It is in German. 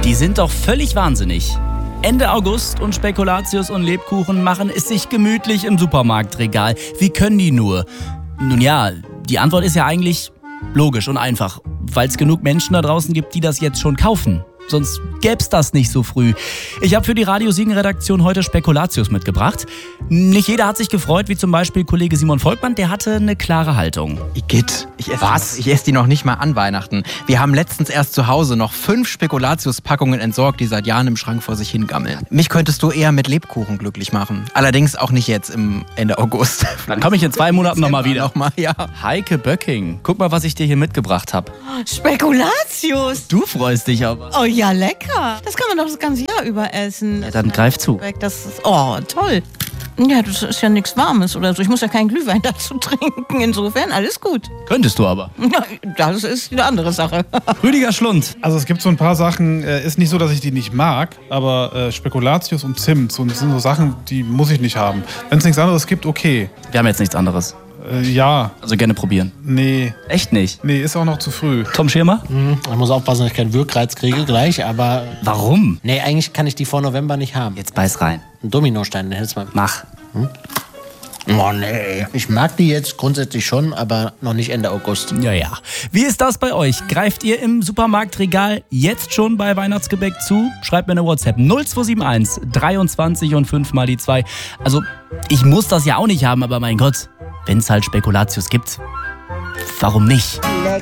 Die sind doch völlig wahnsinnig. Ende August und Spekulatius und Lebkuchen machen es sich gemütlich im Supermarktregal. Wie können die nur? Nun ja, die Antwort ist ja eigentlich logisch und einfach, weil es genug Menschen da draußen gibt, die das jetzt schon kaufen. Sonst gäb's das nicht so früh. Ich habe für die Radio Siegen-Redaktion heute Spekulatius mitgebracht. Nicht jeder hat sich gefreut, wie zum Beispiel Kollege Simon Volkmann, der hatte eine klare Haltung. Igitt, ich esse die noch nicht mal an Weihnachten. Wir haben letztens erst zu Hause noch 5 Spekulatius-Packungen entsorgt, die seit Jahren im Schrank vor sich hingammeln. Mich könntest du eher mit Lebkuchen glücklich machen. Allerdings auch nicht jetzt im Ende August. Dann komme ich in 2 Monaten nochmal wieder. Ja. Heike Böcking, guck mal, was ich dir hier mitgebracht habe. Spekulatius. Du freust dich aber. Oh ja, lecker. Das kann man doch das ganze Jahr über essen. Ja, dann greif zu. Das ist, toll. Ja, das ist ja nichts Warmes oder so. Ich muss ja keinen Glühwein dazu trinken. Insofern alles gut. Könntest du aber. Ja, das ist eine andere Sache. Rüdiger Schlund. Also es gibt so ein paar Sachen, ist nicht so, dass ich die nicht mag, aber Spekulatius und Zimt sind so Sachen, die muss ich nicht haben. Wenn es nichts anderes gibt, okay. Wir haben jetzt nichts anderes. Ja. Also gerne probieren. Nee. Echt nicht? Nee, ist auch noch zu früh. Tom Schirmer? Ich muss aufpassen, dass ich keinen Wirkreiz kriege gleich, aber... Warum? Nee, eigentlich kann ich die vor November nicht haben. Jetzt beiß rein. Ein Dominostein, den hättest du mal... Mach. Oh nee. Ich mag die jetzt grundsätzlich schon, aber noch nicht Ende August. Ja. Wie ist das bei euch? Greift ihr im Supermarktregal jetzt schon bei Weihnachtsgebäck zu? Schreibt mir eine WhatsApp 0271 23 und 5 mal die 2. Also, ich muss das ja auch nicht haben, aber mein Gott, wenn es halt Spekulatius gibt, warum nicht? Lecker.